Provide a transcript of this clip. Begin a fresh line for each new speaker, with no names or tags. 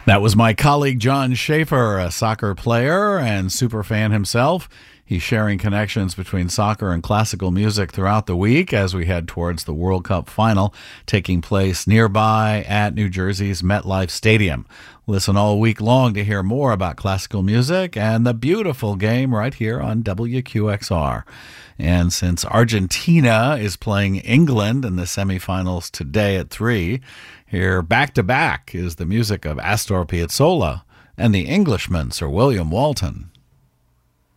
That was my colleague John Schaefer, a soccer player and superfan himself. He's sharing connections between soccer and classical music throughout the week as we head towards the World Cup final taking place nearby at New Jersey's MetLife Stadium. Listen all week long to hear more about classical music and the beautiful game right here on WQXR. And since Argentina is playing England in the semifinals today at 3, here back-to-back is the music of Astor Piazzolla and the Englishman, Sir William Walton.